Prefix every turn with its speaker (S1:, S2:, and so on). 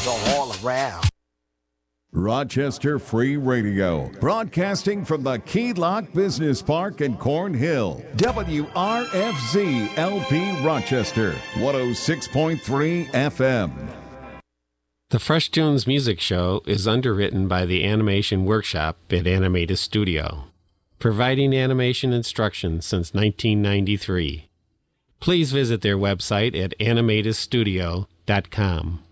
S1: girls are all around.
S2: Rochester Free Radio, broadcasting from the Key Lock Business Park in Cornhill. WRFZ LP Rochester, 106.3 FM.
S3: The Fresh Tunes Music Show is underwritten by the Animation Workshop at Animatus Studio, providing animation instruction since 1993. Please visit their website at animatusstudio.com.